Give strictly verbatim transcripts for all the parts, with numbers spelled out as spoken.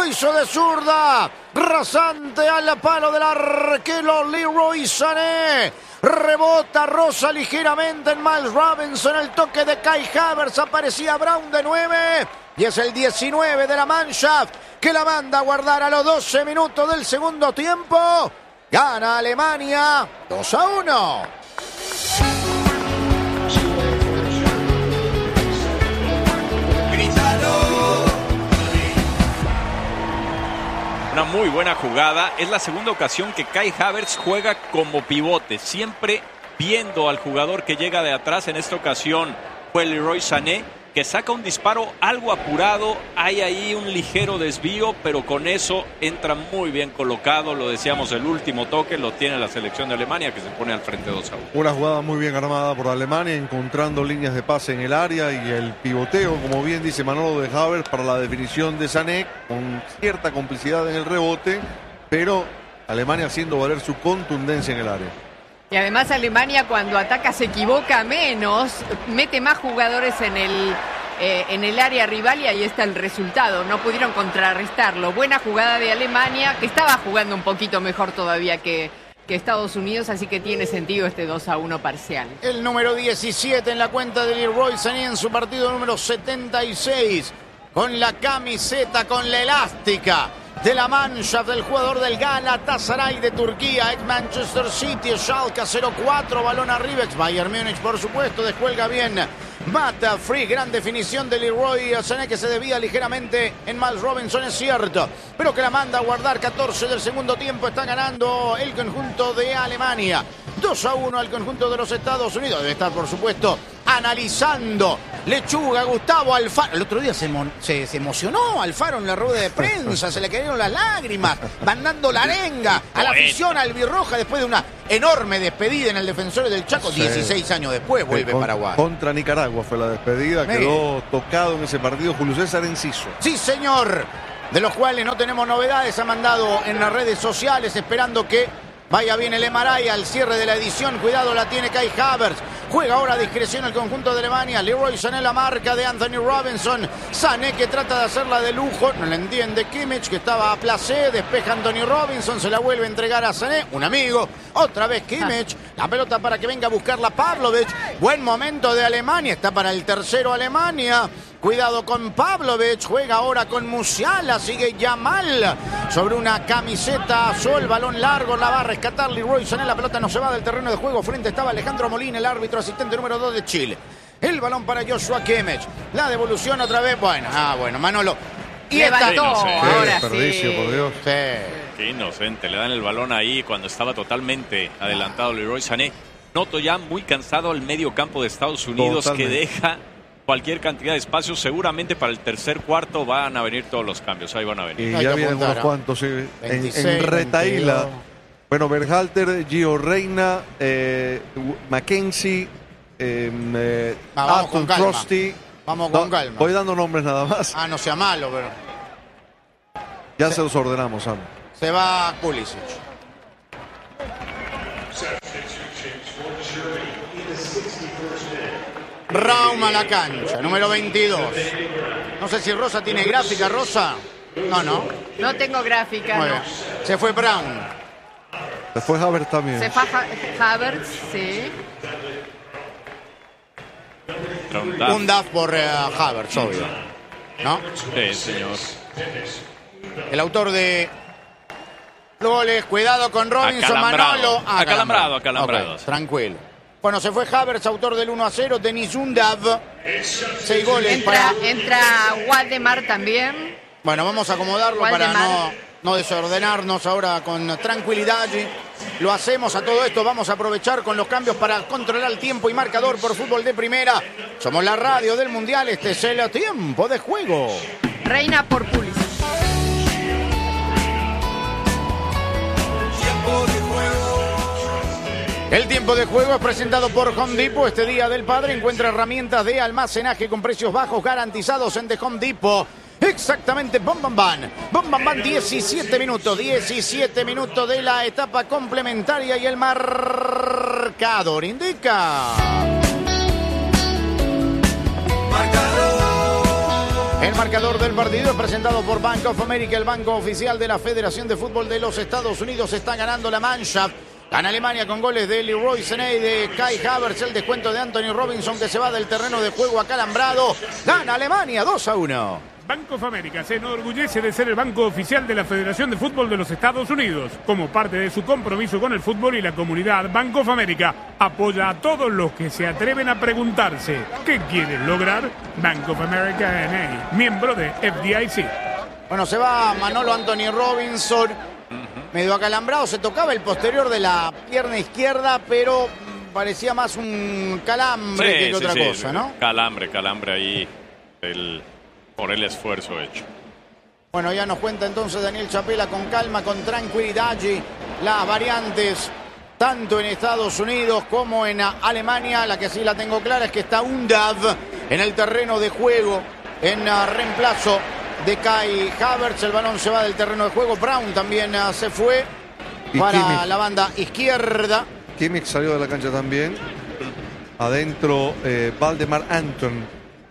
Lo hizo de zurda. Rasante al palo del arquero Leroy Sané. Rebota Rosa ligeramente en Miles Robinson. El toque de Kai Havertz. Aparecía Brown de nueve. Y es el diecinueve de la Mannschaft que la manda a guardar a los doce minutos del segundo tiempo. Gana Alemania dos a uno. Una muy buena jugada. Es la segunda ocasión que Kai Havertz juega como pivote, siempre viendo al jugador que llega de atrás. En esta ocasión fue Leroy Sané, que saca un disparo algo apurado. Hay ahí un ligero desvío, pero con eso entra muy bien colocado. Lo decíamos, el último toque lo tiene la selección de Alemania, que se pone al frente dos a uno. Una jugada muy bien armada por Alemania, encontrando líneas de pase en el área y el pivoteo, como bien dice Manolo, de Havertz para la definición de Sané, con cierta complicidad en el rebote, pero Alemania haciendo valer su contundencia en el área. Y además Alemania, cuando ataca, se equivoca menos, mete más jugadores en el, eh, en el área rival, y ahí está el resultado. No pudieron contrarrestarlo. Buena jugada de Alemania, que estaba jugando un poquito mejor todavía que, que Estados Unidos, así que tiene sentido este dos a uno parcial. El número diecisiete en la cuenta de Leroy Sané en su partido número setenta y seis, con la camiseta, con la elástica de la Mannschaft, del jugador del Galatasaray de Turquía, ex Manchester City, Schalke cero cuatro, balón arriba, ex Bayern Múnich, por supuesto, descuelga bien Mata Free, gran definición de Leroy Sané, que se debía ligeramente en Miles Robinson, es cierto, pero que la manda a guardar. Catorce del segundo tiempo, está ganando el conjunto de Alemania, dos a uno al conjunto de los Estados Unidos. Debe estar, por supuesto, analizando Lechuga, Gustavo Alfaro. El otro día se, se, se emocionó Alfaro en la rueda de prensa, se le cayeron las lágrimas, mandando la arenga a la afición albirroja después de una enorme despedida en el Defensor del Chaco. Sí. dieciséis años después vuelve con, Paraguay. Contra Nicaragua fue la despedida, Mire. Quedó tocado en ese partido Julio César Enciso. Sí, señor, de los cuales no tenemos novedades. Ha mandado en las redes sociales esperando que vaya bien el M R I al cierre de la edición. Cuidado, la tiene Kai Havertz. Juega ahora a discreción el conjunto de Alemania. Leroy Sané, la marca de Anthony Robinson. Sané, que trata de hacerla de lujo. No la entiende Kimmich, que estaba a placer. Despeja Anthony Robinson. Se la vuelve a entregar a Sané. Un amigo. Otra vez Kimmich. La pelota para que venga a buscarla Pavlovic. Buen momento de Alemania. Está para el tercero Alemania. Cuidado con Pavlovic, juega ahora con Musiala, sigue Yamal sobre una camiseta azul, balón largo, la va a rescatar Leroy Sané, la pelota no se va del terreno de juego, frente estaba Alejandro Molina, el árbitro asistente número dos de Chile. El balón para Joshua Kimmich, la devolución otra vez, bueno, ah, bueno, Manolo. Y levantó, ahora sí. Desperdicio, por Dios. Sí. Qué inocente, le dan el balón ahí cuando estaba totalmente adelantado Leroy Sané. Noto ya muy cansado al medio campo de Estados Unidos, totalmente, que deja cualquier cantidad de espacio. Seguramente para el tercer cuarto van a venir todos los cambios. Ahí van a venir. Y ya vienen unos cuantos. Sí. veintiséis, en, en retaíla. veintidós. Bueno, Berhalter, Gio Reyna, eh, Mackenzie, eh, eh, ah, Aston Crosty. Vamos con calma. Voy dando nombres nada más. Ah, no sea malo, pero ya se, se los ordenamos, Sam. Se va Pulisic. Raum a la cancha, número veintidós. No sé si Rosa tiene gráfica, Rosa. No, no. No tengo gráfica, Muy no. bien. Se fue Brown. Se fue Havertz también. Se fue ha Havertz, sí. Un D A F por uh, Havertz, obvio. ¿No? Sí, señor. El autor de los goles, cuidado con Robinson, acalambrado. Manolo. Ah, acalambrado, acalambrado. Okay, tranquilo. Bueno, se fue Havertz, autor del uno a cero. Denis Undav, seis goles. Entra, para... entra Waldemar también. Bueno, vamos a acomodarlo Waldemar. para no, no desordenarnos ahora con tranquilidad. Lo hacemos a todo esto. Vamos a aprovechar con los cambios para controlar el tiempo y marcador por Fútbol de Primera. Somos la radio del Mundial. Este es el tiempo de juego. Reina por Pulisic. Tiempo de juego. El tiempo de juego es presentado por Home Depot. Este Día del Padre encuentra herramientas de almacenaje con precios bajos garantizados en The Home Depot. Exactamente, Bom Bam Bam. Bom Bam Bam, diecisiete minutos. diecisiete minutos de la etapa complementaria y el marcador indica. Marcador. El marcador del partido es presentado por Bank of America, el banco oficial de la Federación de Fútbol de los Estados Unidos. Está ganando la Mannschaft. Gana Alemania con goles de Leroy Sané y de Kai Havertz. El descuento de Anthony Robinson, que se va del terreno de juego acalambrado. Gana Alemania dos a uno. Bank of America se enorgullece de ser el banco oficial de la Federación de Fútbol de los Estados Unidos. Como parte de su compromiso con el fútbol y la comunidad, Bank of America apoya a todos los que se atreven a preguntarse ¿qué quieren lograr? Bank of America N A, miembro de F D I C. Bueno, se va Manolo Anthony Robinson, medio acalambrado, se tocaba el posterior de la pierna izquierda, pero parecía más un calambre sí, que sí, otra sí, cosa, ¿no? Calambre, calambre ahí el, por el esfuerzo hecho. Bueno, ya nos cuenta entonces Daniel Chapela con calma, con tranquilidad allí las variantes, tanto en Estados Unidos como en Alemania. La que sí la tengo clara es que está Undav en el terreno de juego en uh, reemplazo de Kai Havertz. El balón se va del terreno de juego. Brown también uh, se fue y para Kimmich. la banda izquierda. Kimmich salió de la cancha también. Adentro eh, Valdemar Anton.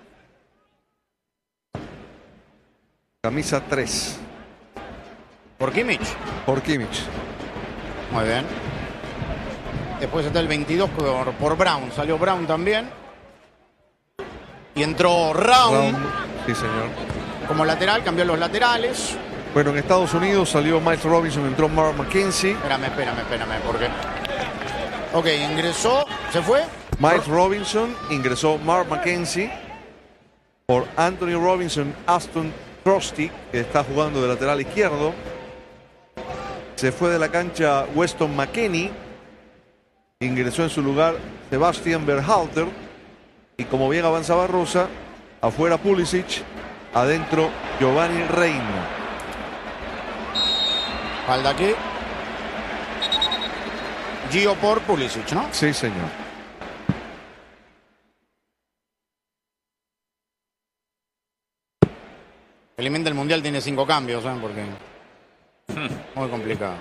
Camisa tres. Por Kimmich. Por Kimmich. Muy bien. Después está el veintidós por, por Brown. Salió Brown también. Y entró Raum Brown. Sí, señor. como lateral. Cambió los laterales. Bueno, en Estados Unidos salió Miles Robinson, entró Mark McKenzie. Espérame, espérame, espérame. Porque... Ok, ingresó. ¿Se fue? Miles Robinson, ingresó Mark McKenzie. Por Anthony Robinson, Aston Trusty, que está jugando de lateral izquierdo. Se fue de la cancha Weston McKennie. Ingresó en su lugar Sebastian Berhalter. Y como bien avanzaba Rosa, afuera Pulisic, adentro Giovanni Reina. Falta aquí. Gio por Pulisic, ¿no? Sí, señor. Felizmente el Mundial tiene cinco cambios, ¿eh? Porque... muy complicado.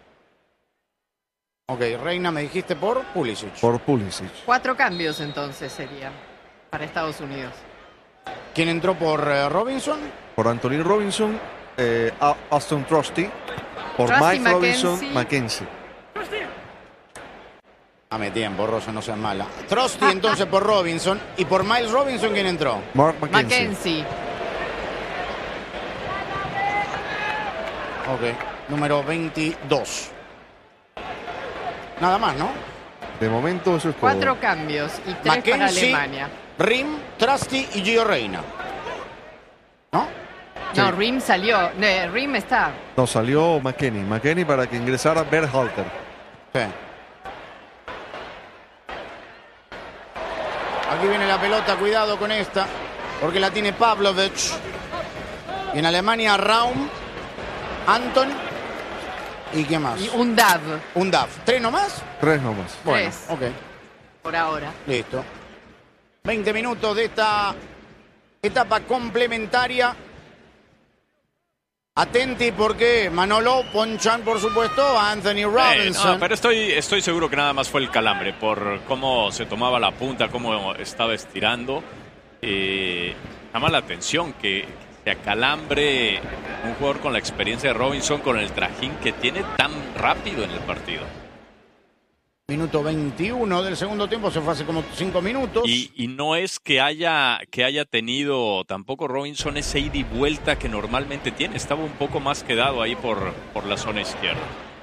Ok, Reina me dijiste por Pulisic. Por Pulisic. Cuatro cambios entonces serían para Estados Unidos. ¿Quién entró por eh, Robinson? Por Anthony Robinson, eh, Aston Trusty. Por Trusty, Mike Robinson, McKenzie. McKenzie. Dame tiempo, Rosa, no seas mala. Trusty entonces por Robinson. ¿Y por Miles Robinson quién entró? Mark McKenzie. Mackenzie. Ok, número veintidós. Nada más, ¿no? De momento eso es todo. Cuatro cambios y tres para Mackenzie, Alemania. Rim, Trusty y Gio Reina. ¿No? No, Sí. Rim salió. Eh, Rim está. No, salió McKennie. McKennie para que ingresara Berhalter. Sí. Aquí viene la pelota, cuidado con esta, porque la tiene Pavlovic. Y en Alemania Raum, Anton y ¿qué más? Y un Dav. Un D A F. ¿Tres nomás? Tres nomás. Bueno, Tres. ok, Por ahora. listo. veinte minutos de esta etapa complementaria. Atenti porque Manolo ponchan, por supuesto, a Anthony Eh, Robinson. no, pero estoy, estoy seguro que nada más fue el calambre por cómo se tomaba la punta, cómo estaba estirando. Eh, llama la atención que se acalambre un jugador con la experiencia de Robinson, con el trajín que tiene tan rápido en el partido. Minuto veintiuno del segundo tiempo, se fue hace como cinco minutos. Y, y no es que haya, que haya tenido tampoco Robinson ese ida y vuelta que normalmente tiene. Estaba un poco más quedado ahí por, por la zona izquierda.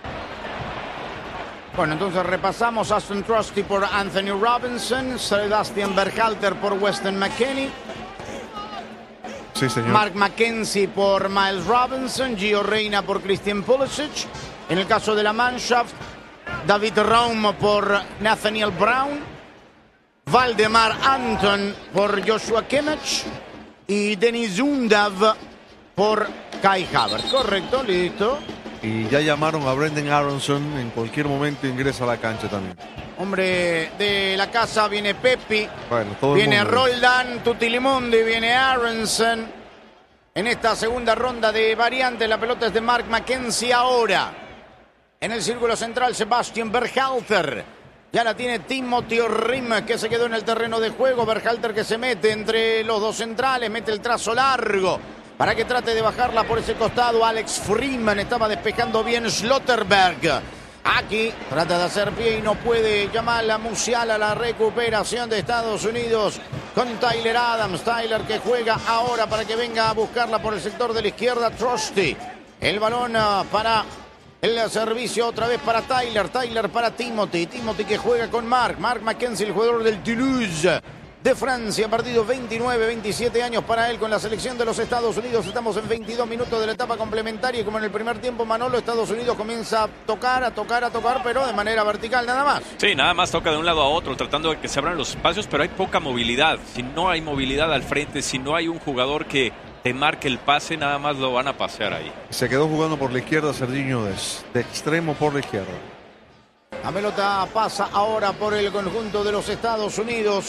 Bueno, entonces repasamos: Aston Trusty por Anthony Robinson, Sebastian Berhalter por Weston McKennie, Sí, señor. Mark McKenzie por Miles Robinson, Gio Reina por Christian Pulisic. En el caso de la Mannschaft, David Raum por Nathaniel Brown, Valdemar Anton por Joshua Kimmich y Denis Undav por Kai Havertz. Correcto, listo. Y ya llamaron a Brendan Aronson. En cualquier momento ingresa a la cancha también. Hombre de la casa, viene Pepi. Bueno, todo el Viene mundo. Roldán, Tutilimundi, viene Aronson. En esta segunda ronda de variantes, la pelota es de Mark McKenzie ahora. En el círculo central, Sebastian Berhalter. Ya la tiene Timothy Rim, que se quedó en el terreno de juego. Berhalter que se mete entre los dos centrales, mete el trazo largo para que trate de bajarla por ese costado. Alex Freeman estaba despejando bien Schlotterberg. Aquí trata de hacer pie y no puede. Jamal Musiala, la recuperación de Estados Unidos con Tyler Adams. Tyler que juega ahora para que venga a buscarla por el sector de la izquierda. Trusty. El balón para el servicio otra vez para Tyler. Tyler para Timothy. Timothy que juega con Mark. Mark McKenzie, el jugador del Toulouse de Francia. Partido veintinueve, veintisiete años para él con la selección de los Estados Unidos. Estamos en veintidós minutos de la etapa complementaria y como en el primer tiempo, Manolo, Estados Unidos comienza a tocar, a tocar, a tocar, pero de manera vertical nada más. Sí, nada más toca de un lado a otro, tratando de que se abran los espacios, pero hay poca movilidad. Si no hay movilidad al frente, si no hay un jugador que te marque el pase, nada más lo van a pasear ahí. Se quedó jugando por la izquierda Serginho Dest, de extremo por la izquierda. La pelota pasa ahora por el conjunto de los Estados Unidos.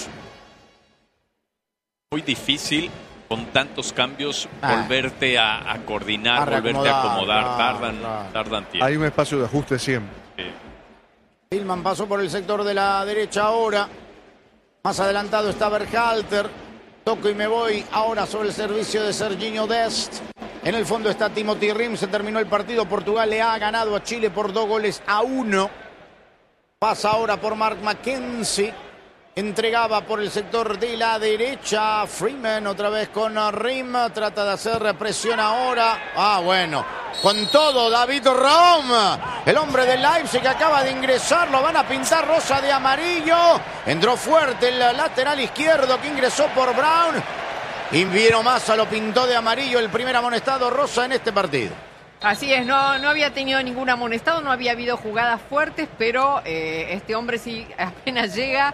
Muy difícil con tantos cambios ah. volverte a, a coordinar, a volverte a acomodar, claro, tardan, claro. tardan tiempo. Hay un espacio de ajuste siempre. Sí. Tillman pasó por el sector de la derecha ahora. Más adelantado está Berhalter. Toco y me voy ahora sobre el servicio de Serginho Dest. En el fondo está Timothy Rim. Se terminó el partido. Portugal le ha ganado a Chile por dos goles a uno. Pasa ahora por Mark McKenzie. Entregaba por el sector de la derecha. Freeman otra vez con Rim. Trata de hacer presión ahora. Ah, bueno. Con todo, David Raum. El hombre del Leipzig que acaba de ingresar. Lo van a pintar rosa de amarillo. Entró fuerte el lateral izquierdo que ingresó por Brown. Y Viero Massa lo pintó de amarillo. El primer amonestado rosa en este partido. Así es, no, no había tenido ningún amonestado. No había habido jugadas fuertes. Pero eh, este hombre sí apenas llega...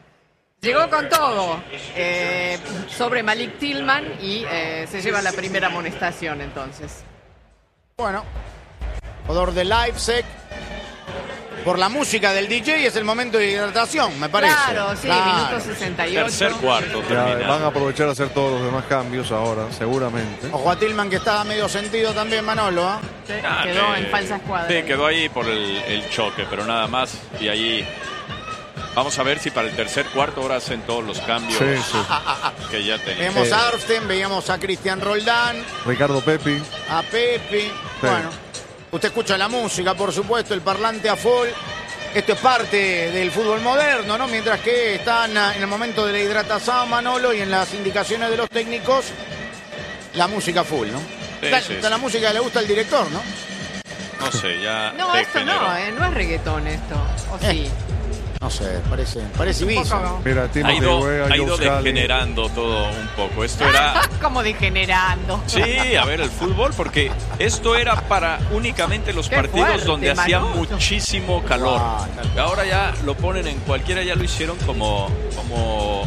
Llegó con todo eh, sobre Malik Tillman y eh, se lleva la primera amonestación entonces. Bueno, jugador de Leipzig. Por la música del D J es el momento de hidratación, me parece. Claro, sí, claro. Minuto sesenta y ocho. Tercer cuarto Ya termina. van a aprovechar a hacer todos los demás cambios ahora, seguramente. Ojo a Tillman que está a medio sentido también, Manolo. ¿eh? Sí, Ah, quedó eh, en falsa escuadra. Sí, quedó ahí por el, el choque, pero nada más. Y ahí vamos a ver si para el tercer cuarto ahora hacen todos los cambios Sí, sí. que ya tenían. Veíamos Sí. a Arften, veíamos a Cristian Roldán, Ricardo Pepi. a Pepi. Bueno, usted escucha la música, por supuesto, el parlante a full. Esto es parte del fútbol moderno, ¿no? Mientras que están en el momento de la hidratación, Manolo, y en las indicaciones de los técnicos, la música full, ¿no? Sí, Esta- sí, esta sí. la música que le gusta al director, ¿no? No sé, ya No, esto degeneró. no, eh, no es reggaetón esto. ¿O Eh, sí? No sé, parece, parece Un Ibiza. poco- Mira, Ha Timothy ido, Weah, ha ido Joe Scally. degenerando todo un poco. Esto era... Como degenerando. Sí, a ver, el fútbol, porque esto era para únicamente los Qué partidos fuerte, donde hacía Manolo. muchísimo calor. Ah, tal cual. Ahora ya lo ponen en cualquiera, ya lo hicieron como, como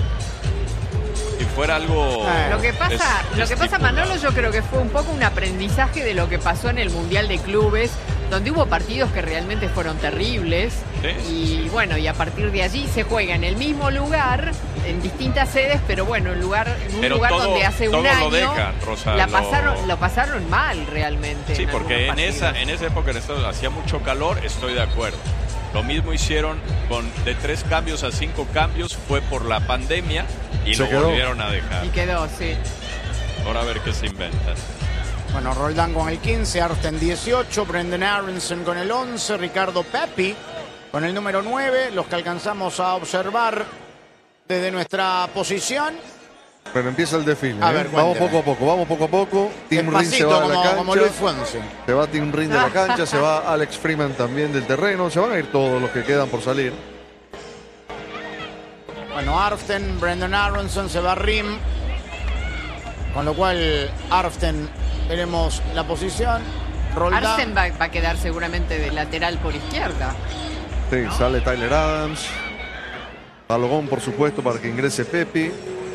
si fuera algo... Eh, Lo que pasa, es- lo que pasa, estipulado. Manolo, yo creo que fue un poco un aprendizaje de lo que pasó en el Mundial de Clubes, donde hubo partidos que realmente fueron terribles. Sí. Y bueno, y a partir de allí se juega en el mismo lugar, en distintas sedes, pero bueno, en, lugar, en un Pero lugar todo- donde hace todo un lo año dejan, Rosa, la lo- pasaron, lo pasaron mal realmente. Sí, en porque en algunos esa, partidos. en esa época en Estados hacía mucho calor, estoy de acuerdo. Lo mismo hicieron con de tres cambios a cinco cambios, fue por la pandemia y Se lo quedó. volvieron a dejar. Y quedó, sí. Ahora a ver qué se inventan. Bueno, Roldán con el quince, Arften dieciocho, Brendan Aronson con el once, Ricardo Pepi con el número nueve, los que alcanzamos a observar desde nuestra posición. Pero empieza el desfile. A ¿eh? ver, vamos cuénteme. poco a poco, vamos poco a poco. Tim Rin se Despacito, va de la como, cancha. como Luis Fuense. Se va Tim Rin de la cancha, se va Alex Freeman también del terreno. Se van a ir todos los que quedan por salir. Bueno, Arften, Brendan Aronson, se va Rim. Con lo cual, Arften, veremos la posición. Roldán. Arsen va, va a quedar seguramente de lateral por izquierda. Sí, sale Tyler Adams. Balogón, por supuesto, para que ingrese Pepi.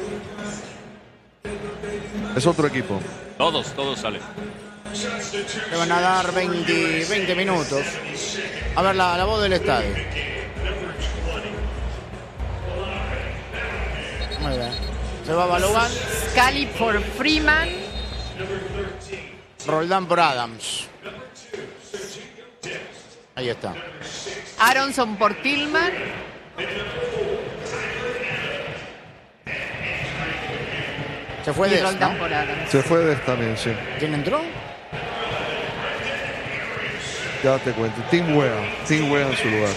Es otro equipo. Todos, todos salen. Le van a dar veinte, veinte minutos. A ver la, la voz del estadio. Muy bien. Se va Balogan, Scally por Freeman. Roldán por Adams. Ahí está. Aronson por Tillman. Se fue Y de Roldán ¿no? por Adams. Se fue de también, sí. ¿Quién entró? Ya te cuento. Tim Wea. Tim Wea en su lugar.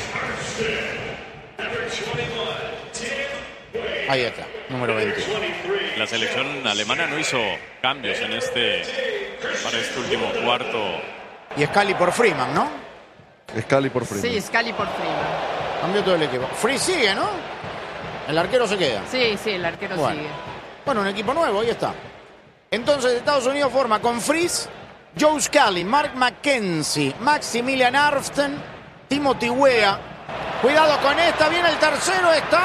Ahí está, número veinte. La selección alemana no hizo cambios en este para este último cuarto. Y Scali por Freeman, ¿no? Scali por Freeman. Sí, Scali por Freeman. Cambió todo el equipo. Free sigue, ¿no? El arquero se queda. Sí, sí, el arquero Bueno. sigue. Bueno, un equipo nuevo, ahí está. Entonces Estados Unidos forma con Fries, Joe Scally, Mark McKenzie, Maximilian Arften, Timothy Weah. Cuidado con esta, viene el tercero, está...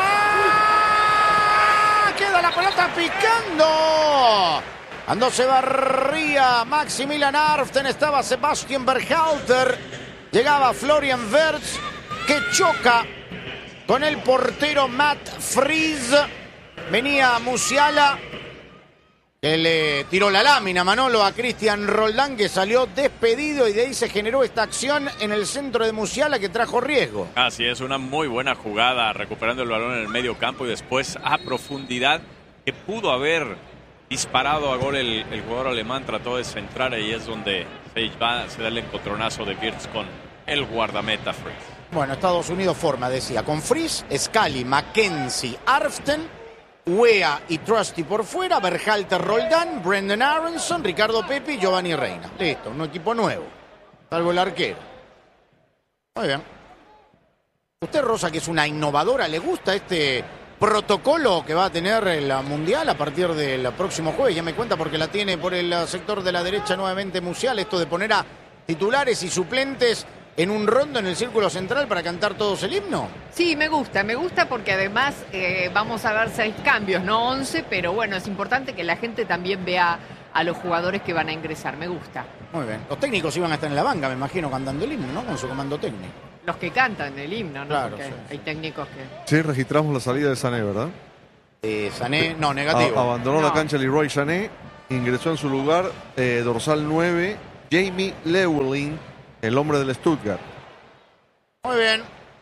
Queda la pelota picando. Cuando se barría Maximilian Arften, estaba Sebastian Berhalter. Llegaba Florian Wirtz, que choca con el portero Matt Fries. Venía Musiala, que le tiró la lámina, Manolo, a Cristian Roldán, que salió despedido, y de ahí se generó esta acción en el centro de Musiala que trajo riesgo. Así es, una muy buena jugada, recuperando el balón en el medio campo y después a profundidad, que pudo haber disparado a gol el, el jugador alemán, trató de centrar, y es donde se, va, se da el encontronazo de Wirtz con el guardameta Fries. Bueno, Estados Unidos forma, decía, con Fries, Scally, McKenzie, Arften, Weah y Trusty por fuera, Berhalter, Roldán, Brendan Aronson, Ricardo Pepi y Giovanni Reina. Listo, un equipo nuevo, salvo el arquero. Muy bien. ¿Usted, Rosa, que es una innovadora, le gusta este protocolo que va a tener el Mundial a partir del próximo jueves? Ya me cuenta, porque la tiene por el sector de la derecha nuevamente Musiala, esto de poner a titulares y suplentes en un rondo en el círculo central para cantar todos el himno. Sí, me gusta, me gusta porque además eh, vamos a ver seis cambios, no once, pero bueno, es importante que la gente también vea a los jugadores que van a ingresar, me gusta. Muy bien. Los técnicos iban a estar en la banca, me imagino, cantando el himno, ¿no? Con su comando técnico. Los que cantan el himno, ¿no? Claro, Porque sí, hay sí. técnicos que... Sí, registramos la salida de Sané, ¿verdad? Eh, Sané, no, negativo. A- abandonó No. la cancha Leroy Sané. Ingresó en su lugar eh, dorsal nueve, Jamie Llewellyn, el hombre del Stuttgart. Muy bien.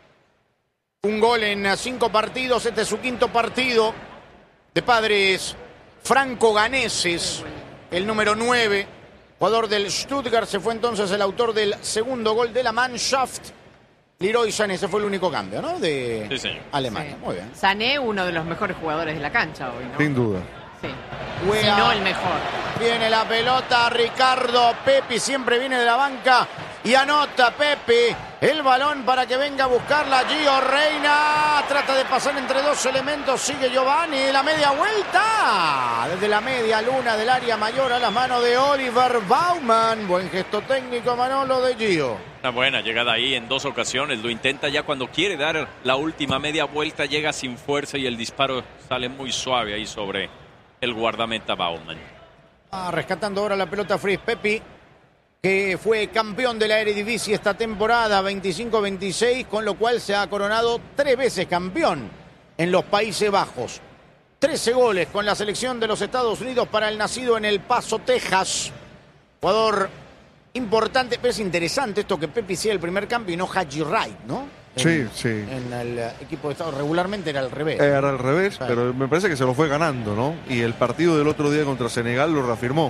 Un gol en cinco partidos. Este es su quinto partido. De padres franco-ganeses. El número nueve, jugador del Stuttgart. Se fue entonces el autor del segundo gol de la Mannschaft. Leroy Sané, ese fue el único cambio, ¿no? De Sí, señor. Alemania. Sí. Muy bien. Sané, uno de los mejores jugadores de la cancha hoy, ¿no? Sin duda. Sí. Weah. Si no, el mejor. Viene la pelota, Ricardo Pepi siempre viene de la banca y anota Pepi. El balón para que venga a buscarla Gio Reina. Trata de pasar entre dos elementos, sigue Giovanni. La media vuelta. Desde la media luna del área mayor a las manos de Oliver Baumann. Buen gesto técnico, Manolo, de Gio. Una buena llegada ahí en dos ocasiones, lo intenta ya cuando quiere dar la última media vuelta, llega sin fuerza y el disparo sale muy suave ahí sobre el guardameta Baumann. Ah, rescatando ahora la pelota Fries Pepi, que fue campeón de la Eredivisie esta temporada veinticinco veintiséis, con lo cual se ha coronado tres veces campeón en los Países Bajos. trece goles con la selección de los Estados Unidos para el nacido en El Paso, Texas. Jugador importante, pero es interesante esto que Pepi sea el primer cambio y no Haji Wright, ¿no? En, Sí, sí. En el equipo de Estados regularmente era al revés. Era al revés, Sí. pero me parece que se lo fue ganando, ¿no? Y el partido del otro día contra Senegal lo reafirmó.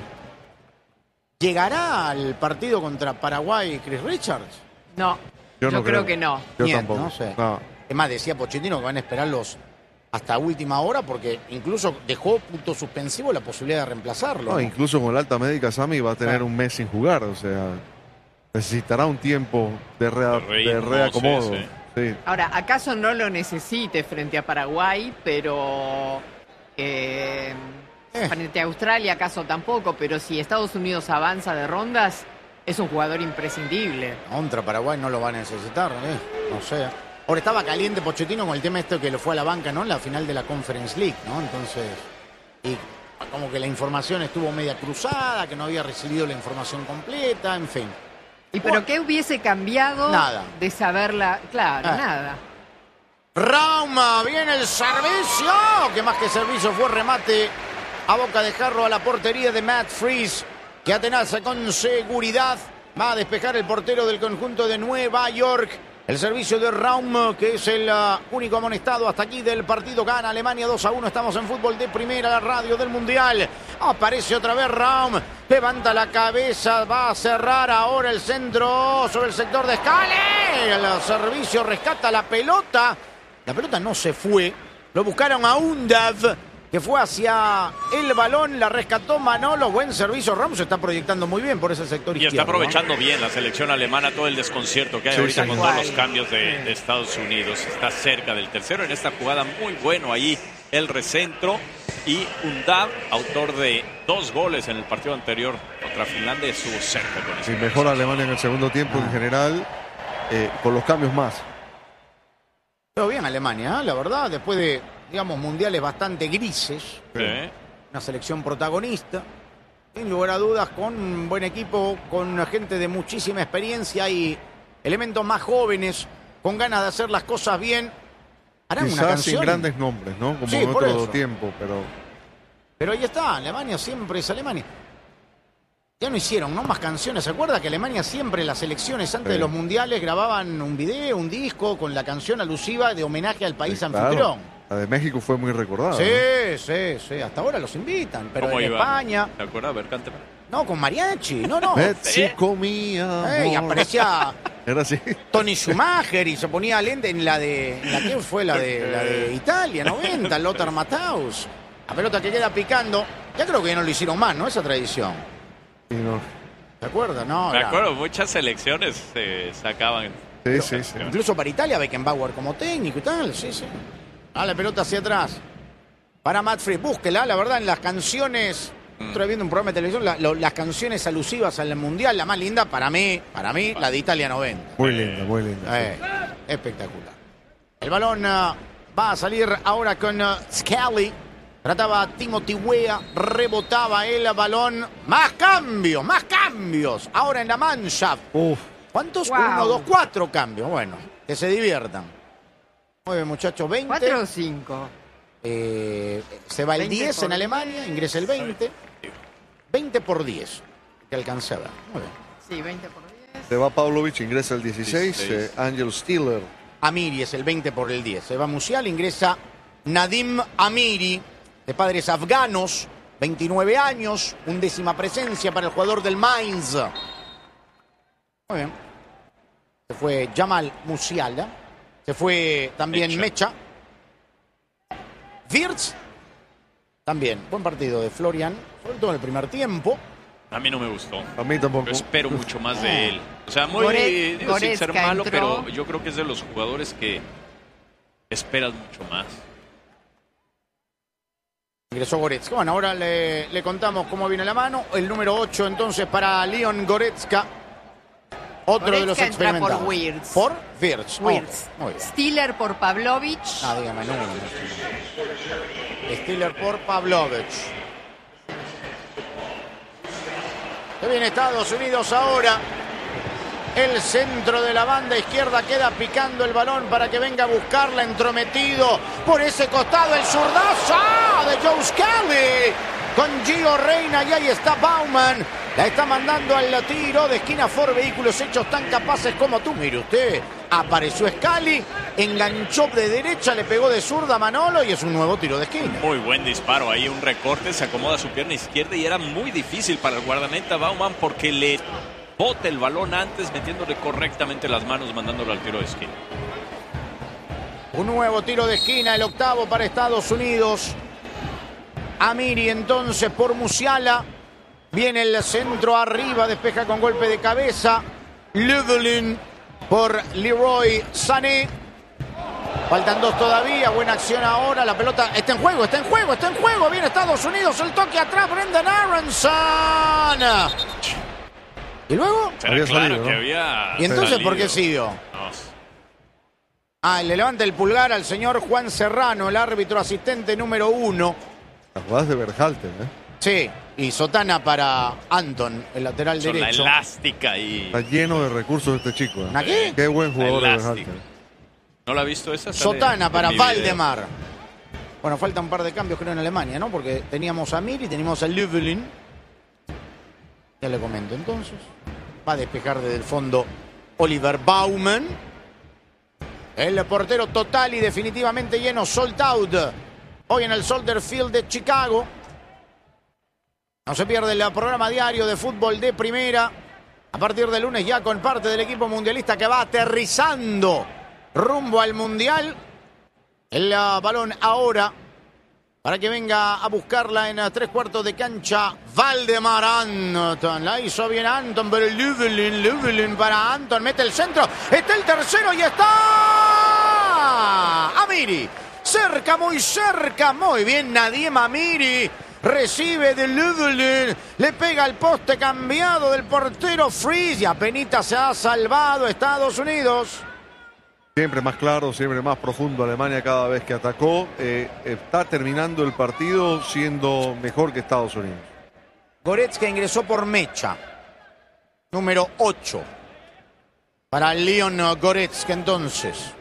¿Llegará al partido contra Paraguay Chris Richards? No, Yo yo, no creo creo. que no. Yo Bien, tampoco. no sé. No. Es más, decía Pochettino que van a esperarlos hasta última hora porque incluso dejó punto suspensivo la posibilidad de reemplazarlo. No, ¿no? incluso con la alta médica, Sami va a tener Claro. un mes sin jugar, o sea, necesitará un tiempo de, rea- De ritmo, de reacomodo. sí, sí. Sí. Ahora, ¿acaso no lo necesite frente a Paraguay, pero eh, Eh. frente a Australia acaso tampoco? Pero si Estados Unidos avanza de rondas, es un jugador imprescindible. Contra Paraguay no lo va a necesitar, ¿eh? No sé. Ahora estaba caliente Pochettino con el tema este que lo fue a la banca, ¿no? En la final de la Conference League, ¿no? Entonces, y como que la información estuvo media cruzada, que no había recibido la información completa, en fin. ¿Y pero qué hubiese cambiado Nada. de saberla? Claro, Ah. nada. Rauma, viene el servicio, que más que servicio fue remate a boca de jarro a la portería de Matt Fries, que atenaza con seguridad. Va a despejar el portero del conjunto de Nueva York. El servicio de Raum, que es el uh, único amonestado hasta aquí del partido. Gana Alemania dos a uno. Estamos en fútbol de primera, la radio del Mundial. Aparece otra vez Raum. Levanta la cabeza. Va a cerrar ahora el centro sobre el sector de Scally. El servicio rescata la pelota. La pelota no se fue. Lo buscaron a Undav, que fue hacia el balón, la rescató Manolo. Buen servicio. Ramos se está proyectando muy bien por ese sector y izquierdo. Y está aprovechando, ¿no?, bien la selección alemana, todo el desconcierto que hay sí, ahorita sí, con igual. todos los cambios de, de Estados Unidos. Está cerca del tercero en esta jugada, muy bueno ahí el recentro. Y Undav, autor de dos goles en el partido anterior contra Finlandia, estuvo cerca con eso. Sí, mejor Alemania en el segundo tiempo ah. en general, eh, con los cambios más. Pero bien Alemania, ¿eh? La verdad, después de, digamos, mundiales bastante grises. Sí. Una selección protagonista, sin lugar a dudas, con un buen equipo, con gente de muchísima experiencia y elementos más jóvenes, con ganas de hacer las cosas bien. Harán Quizás una canción. Sin grandes nombres, ¿no? Como sí, en otro tiempo, pero... Pero ahí está, Alemania siempre es Alemania. Ya no hicieron, ¿no?, más canciones. ¿Se acuerda que Alemania siempre, las selecciones antes sí. de los mundiales, grababan un video, un disco con la canción alusiva de homenaje al país sí, anfitrión? Claro. La de México fue muy recordada. Sí, ¿no? sí, sí. Hasta ahora los invitan. Pero en iba? España... ¿Te acuerdas? A ver, cántame. No, con mariachi. No, no. México mía. Y aparecía Era así. Tony Schumacher y se ponía lente en la de... ¿En la que fue? La de, la de Italia, noventa, Lothar Matthaus. La pelota que queda picando. Ya creo que ya no lo hicieron más, ¿no? Esa tradición. Sí, no. ¿Te acuerdas? No, Me era... acuerdo, muchas selecciones se eh, sacaban. Sí, sí, sí. Incluso para Italia, Beckenbauer como técnico y tal. Sí, sí. Ah, la pelota hacia atrás. Para Matt Free. Búsquela, la verdad, en las canciones... Mm. Estoy viendo un programa de televisión, la, lo, las canciones alusivas al Mundial, la más linda para mí, para mí, la de Italia noventa. Muy linda, muy linda. Eh, sí. Espectacular. El balón uh, va a salir ahora con uh, Scally. Trataba a Timothy Weah, rebotaba el balón. Más cambios, más cambios. Ahora en la Mannschaft. Uf. ¿Cuántos? Wow. Uno, dos, cuatro cambios. Bueno, que se diviertan. Muy bien, muchachos, veinte. ¿Cuatro o cinco? Eh, se va el diez en Alemania, ingresa el veinte. veinte por diez. Que alcance a ver. Muy bien. Sí, veinte por diez. Se va Pavlovic, ingresa el dieciséis. dieciséis. Eh, Angel Stiller. Amiri es el veinte por el diez. Se va Musial, ingresa Nadim Amiri, de padres afganos, veintinueve años, undécima presencia para el jugador del Mainz. Muy bien. Se fue Jamal Musiala. Se fue también Mecha. Mecha. Wirtz. También. Buen partido de Florian, sobre todo en el primer tiempo. A mí no me gustó. A mí tampoco. Yo espero mucho más de él. O sea, muy Gore, digo, sin ser malo, entró. pero yo creo que es de los jugadores que esperas mucho más. Ingresó Goretzka. Bueno, ahora le, le contamos cómo viene la mano. El número ocho entonces para Leon Goretzka. Otro Goretzka de los entra experimentados. por Wirtz. Por Wirtz. Wirtz. Oh, muy bien. Stiller por Pavlovic. Ah, dígame, no. Stiller por Pavlovic. Se viene Estados Unidos ahora. El centro de la banda izquierda queda picando el balón para que venga a buscarla, entrometido por ese costado el zurdazo de Joe Scally con Gio Reyna, y ahí está Bauman. La está mandando al tiro de esquina Ford Vehículos Hechos tan capaces como tú. Mire usted, apareció Scally, enganchó de derecha, le pegó de zurda a Manolo y es un nuevo tiro de esquina. Muy buen disparo ahí, un recorte, se acomoda su pierna izquierda y era muy difícil para el guardameta Bauman porque le bota el balón antes, metiéndole correctamente las manos, mandándolo al tiro de esquina. Un nuevo tiro de esquina, el octavo para Estados Unidos. Amiri entonces por Musiala. Viene el centro arriba, despeja con golpe de cabeza. Löwelin por Leroy Sané. Faltan dos todavía, buena acción ahora. La pelota está en juego, está en juego, está en juego. Viene Estados Unidos, el toque atrás, Brendan Aronson. ¿Y luego? Había claro salido, que ¿no? había ¿Y entonces salido. por qué siguió? No. Ah, le levanta el pulgar al señor Juan Serrano, el árbitro asistente número uno. Las jugadas de Berhalter, ¿eh? Sí, y sotana para Anton, el lateral Son derecho. La elástica y... Está lleno de recursos este chico, ¿eh? ¿A qué? Qué buen jugador de elástica. Berhalter. ¿No la ha visto esa? Sotana para en mi video. Valdemar. Bueno, falta un par de cambios creo en Alemania, ¿no? Porque teníamos a Mir y teníamos a Löwelin. Ya le comento entonces. Va a despejar desde el fondo Oliver Baumann. El portero total y definitivamente lleno, sold out. Hoy en el Soldier Field de Chicago. No se pierde el programa diario de fútbol de primera. A partir del lunes ya con parte del equipo mundialista que va aterrizando rumbo al mundial. El uh, balón ahora para que venga a buscarla en uh, tres cuartos de cancha. Valdemar Anton. La hizo bien Anton, pero Löwelin, Löwelin para Anton. Mete el centro. Está el tercero y está Amiri. Cerca, muy cerca. Muy bien Nadim Amiri. Recibe de Löwelin, le pega al poste cambiado del portero Freeze y apenas se ha salvado Estados Unidos. Siempre más claro, siempre más profundo Alemania cada vez que atacó. Eh, está terminando el partido siendo mejor que Estados Unidos. Goretzka ingresó por Mecha, número ocho. Para Leon Goretzka entonces.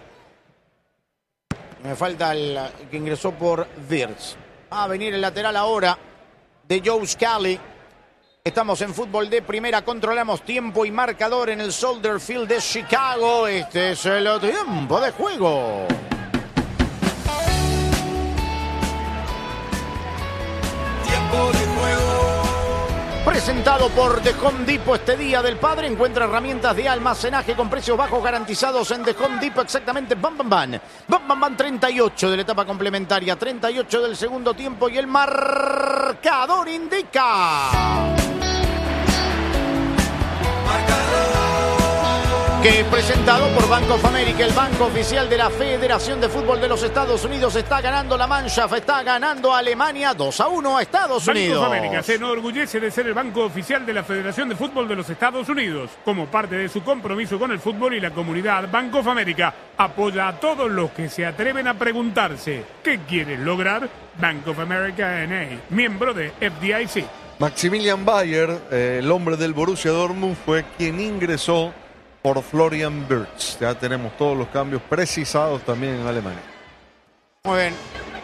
Me falta el que ingresó por Wirtz. Va a venir el lateral ahora de Joe Scally. Estamos en fútbol de primera, controlamos tiempo y marcador en el Soldier Field de Chicago. Este es el tiempo de juego. Tiempo de juego. Presentado por The Home Depot este Día del Padre. Encuentra herramientas de almacenaje con precios bajos garantizados en The Home Depot. Exactamente, bam, bam, bam. Bam, bam, bam, treinta y ocho de la etapa complementaria, treinta y ocho del segundo tiempo y el marcador indica... que es presentado por Bank of America, el banco oficial de la Federación de Fútbol de los Estados Unidos. Está ganando la Mannschaft, está ganando Alemania dos a uno a Estados Unidos. Bank of America se enorgullece de ser el banco oficial de la Federación de Fútbol de los Estados Unidos. Como parte de su compromiso con el fútbol y la comunidad, Bank of America apoya a todos los que se atreven a preguntarse ¿qué quieres lograr? Bank of America N A, miembro de F D I C. Maximilian Bayer, eh, el hombre del Borussia Dortmund, fue quien ingresó por Florian Wirtz. Ya tenemos todos los cambios precisados también en Alemania. Muy bien.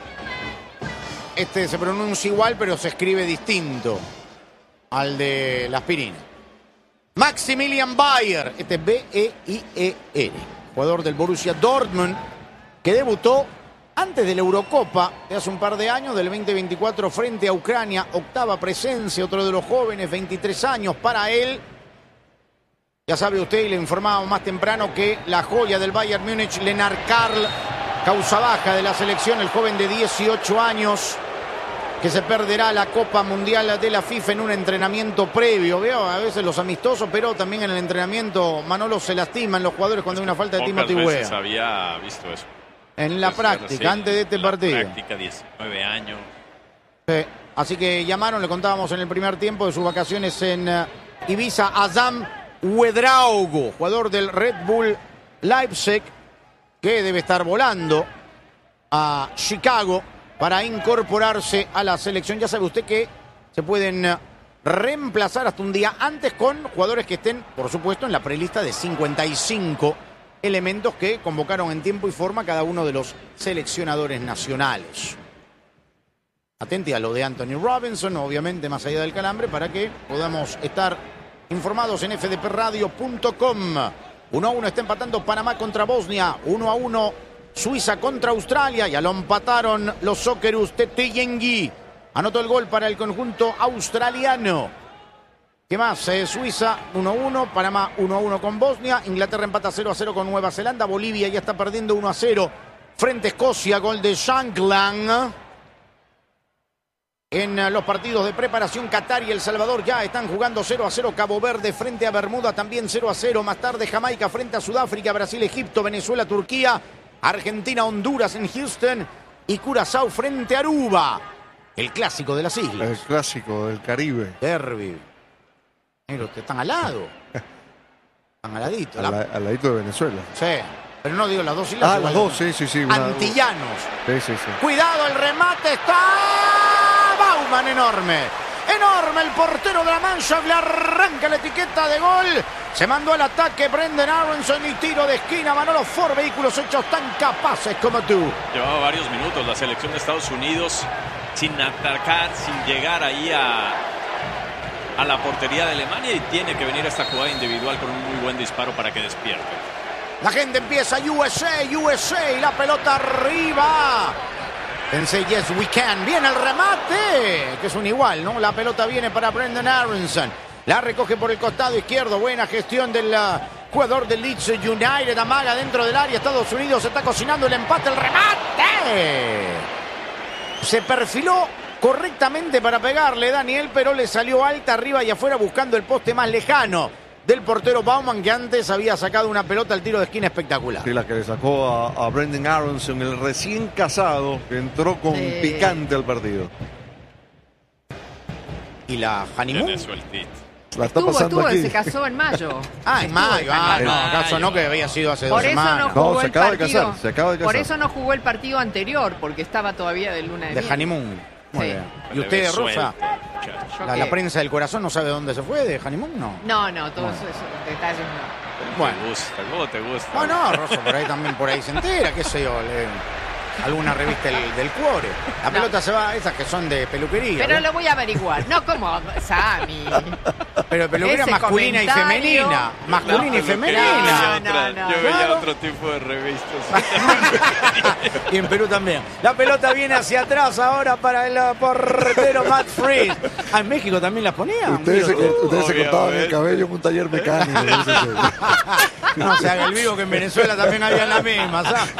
Este se pronuncia igual, pero se escribe distinto al de la aspirina. Maximilian Bayer, este es B E I E R, jugador del Borussia Dortmund, que debutó antes de la Eurocopa de hace un par de años, del veinte veinticuatro frente a Ucrania. Octava presencia, otro de los jóvenes, veintitrés años para él. Ya sabe usted, y le informábamos más temprano, que la joya del Bayern Múnich, Lennart Karl, causa baja de la selección, el joven de dieciocho años, que se perderá la Copa Mundial de la FIFA en un entrenamiento previo. Veo a veces los amistosos, pero también en el entrenamiento, Manolo, se lastiman los jugadores cuando hay una falta de Timothy Weah. Pocas veces había visto eso. En la Entonces, práctica, sí, antes de este la partido. práctica, diecinueve años. Sí. Así que llamaron, le contábamos en el primer tiempo de sus vacaciones en uh, Ibiza, Azam Uedraogo, jugador del Red Bull Leipzig, que debe estar volando a Chicago para incorporarse a la selección. Ya sabe usted que se pueden uh, reemplazar hasta un día antes con jugadores que estén, por supuesto, en la prelista de cincuenta y cinco elementos que convocaron en tiempo y forma cada uno de los seleccionadores nacionales. Atente a lo de Anthony Robinson, obviamente más allá del calambre, para que podamos estar informados en f d p radio punto com. uno a uno está empatando Panamá contra Bosnia, uno a uno Suiza contra Australia, ya lo empataron los Socceroos. Tete Yengi anotó el gol para el conjunto australiano. ¿Qué más? Eh, Suiza uno a uno, Panamá uno a uno con Bosnia, Inglaterra empata cero a cero con Nueva Zelanda, Bolivia ya está perdiendo uno a cero frente a Escocia, gol de Shankland. En uh, los partidos de preparación, Qatar y El Salvador ya están jugando cero a cero, Cabo Verde frente a Bermuda también cero a cero, más tarde Jamaica frente a Sudáfrica, Brasil, Egipto, Venezuela, Turquía, Argentina, Honduras en Houston y Curazao frente a Aruba, el clásico de las islas. El clásico del Caribe. Derby. Pero que están al lado. Están al ladito. Al, La... al ladito de Venezuela. Sí, pero no digo las dos islas. Ah, las dos, sí, sí, sí. Una... Antillanos. Sí, sí, sí. Cuidado, el remate está... Bauman, enorme. Enorme el portero de la Mannschaft. Le arranca la etiqueta de gol. Se mandó al ataque Brendan Aronson y tiro de esquina. Manolo Ford, vehículos hechos tan capaces como tú. Llevaba varios minutos la selección de Estados Unidos sin atacar, sin llegar ahí a... a la portería de Alemania, y tiene que venir esta jugada individual con un muy buen disparo para que despierte. La gente empieza U S A, U S A y la pelota arriba. Pensé, yes, we can. Viene el remate, que es un igual, ¿no? La pelota viene para Brendan Aronson. La recoge por el costado izquierdo. Buena gestión del uh, jugador del Leeds United. Amaga dentro del área. Estados Unidos está cocinando el empate. El remate. Se perfiló correctamente para pegarle Daniel, pero le salió alta arriba y afuera buscando el poste más lejano del portero Baumann, que antes había sacado una pelota al tiro de esquina espectacular. Sí, la que le sacó a, a Brendan Aronson, el recién casado, que entró con sí. picante al partido. Y la honeymoon. Tiene sueltito. La está Estuvo, pasando estuvo, aquí. se casó en mayo. Ah, en mayo. Ah, no, mayo. acaso no, que había sido hace Por dos eso semanas. no jugó No, se el acaba de partido. casar, se acaba de Por casar. eso no jugó el partido anterior, porque estaba todavía de luna de, De miel. honeymoon. Muy Sí. bien. ¿Y Le usted, ve Rosa? suelto, muchacho. La, la prensa del corazón no sabe dónde se fue de honeymoon, ¿no? No, no, todos Bueno. esos detalles no. Bueno. Te gusta, ¿cómo te gusta? No, no, Rosa, por ahí también, por ahí se entera, qué sé yo, le- alguna revista del, del Cuore. La No. pelota se va, esas que son de peluquería. Pero ¿ves? lo voy a averiguar. No como Sammy. Pero de peluquería ese masculina y comentario. femenina. Masculina y Lo que femenina. Yo veía, No, otra- no, no. yo veía Claro. otro tipo de revistas. Y en Perú también. La pelota viene hacia atrás ahora para el uh, portero Matt Freeze. Ah, en México también las ponían. Ustedes, se, Mira tú. ustedes se Obviamente. cortaban el cabello en un taller mecánico. dice que- No se haga el vivo, que en Venezuela también había la misma, ¿sabes?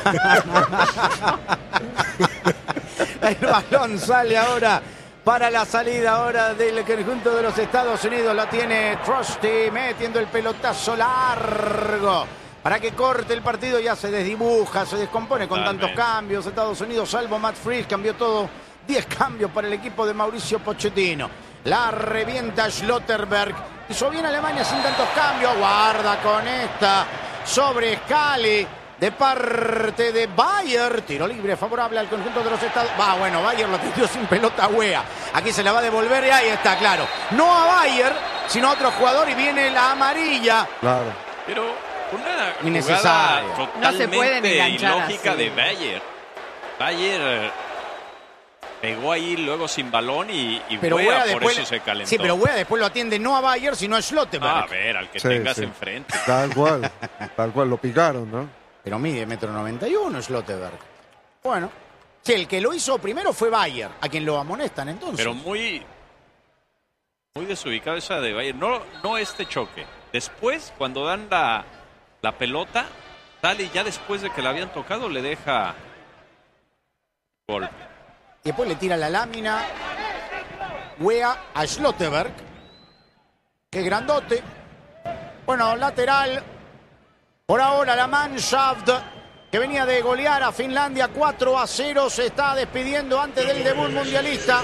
El balón sale ahora para la salida ahora del conjunto de los Estados Unidos. La tiene Trusty metiendo el pelotazo largo para que corte el partido. Ya se desdibuja, se descompone con Totalmente. tantos cambios. Estados Unidos, salvo Matt Freeze, cambió todo. diez cambios para el equipo de Mauricio Pochettino. La revienta Schlotterberg. Hizo bien Alemania sin tantos cambios. Guarda con esta sobre Scali. De parte de Bayer. Tiro libre favorable al conjunto de los Estados. Va, bueno, Bayer lo tiró sin pelota Wea. Aquí se la va a devolver y ahí está, claro. No a Bayer, sino a otro jugador y viene la amarilla. Claro. Pero una Innecesario. jugada No se pueden totalmente enganchar ilógica así. de Bayer. Bayer eh, pegó ahí luego sin balón y, y Pero Wea Wea por después. eso se calentó. Sí, pero Wea después lo atiende no a Bayer, sino a Schlotterberg. Ah, a ver, al que Sí, tengas sí. enfrente. Tal cual. Tal cual, lo picaron, ¿no? Pero mide metro noventa y uno Schlotterberg. Bueno. Sí, el que lo hizo primero fue Bayer, a quien lo amonestan entonces. Pero muy muy desubicado esa de Bayer. No, no este choque. Después, cuando dan la, la pelota, sale y ya después de que la habían tocado le deja gol. Y después le tira la lámina Wea a Schlotterberg. Qué grandote. Bueno, lateral. Por ahora la Mannschaft, que venía de golear a Finlandia cuatro a cero, se está despidiendo antes del debut mundialista.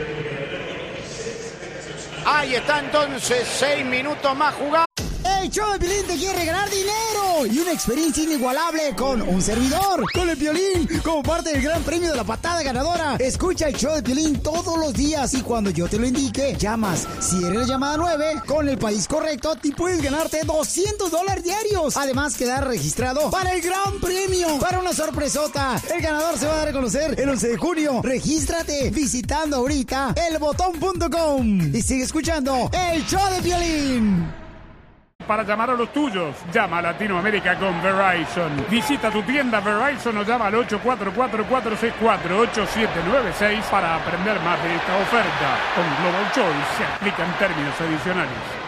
Ahí está entonces, seis minutos más jugados. El show de Piolín te quiere regalar dinero y una experiencia inigualable con un servidor, con el Piolín, como parte del gran premio de la patada ganadora. Escucha el show de Piolín todos los días y cuando yo te lo indique, llamas. Si eres la llamada nueve, con el país correcto, te puedes ganarte doscientos dólares diarios. Además, quedar registrado para el gran premio, para una sorpresota. El ganador se va a dar a conocer el once de junio. Regístrate visitando ahorita el botón punto com y sigue escuchando el show de Piolín. Para llamar a los tuyos, llama a Latinoamérica con Verizon. Visita tu tienda Verizon o llama al ocho cuatro cuatro, cuatro seis cuatro, ocho siete nueve seis para aprender más de esta oferta. Con Global Choice se aplican términos adicionales.